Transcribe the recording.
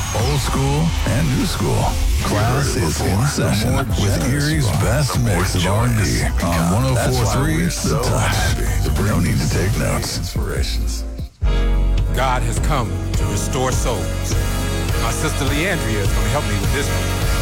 Old school and new school. Class is in session with Erie's best mix of R&B on 104.3 The Touch. No need to take notes. Inspirations. God has come to restore souls. My sister Leandria is going to help me with this one.